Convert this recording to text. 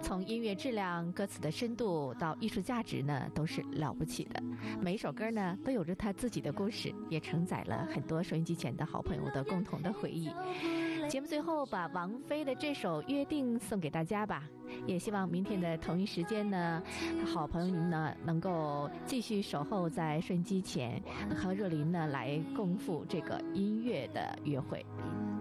从音乐质量、歌词的深度到艺术价值呢，都是了不起的。每一首歌呢，都有着它自己的故事，也承载了很多收音机前的好朋友的共同的回忆。节目最后把王菲的这首《约定》送给大家吧，也希望明天的同一时间呢，好朋友您呢能够继续守候在收音机前，和若琳呢来共赴这个音乐的约会。